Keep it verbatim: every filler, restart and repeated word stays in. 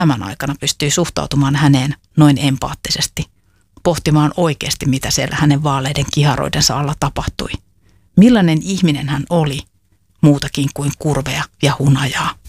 tämän aikana pystyi suhtautumaan häneen noin empaattisesti, pohtimaan oikeasti, mitä siellä hänen vaaleiden kiharoidensa alla tapahtui. Millainen ihminen hän oli, muutakin kuin kurvea ja hunajaa.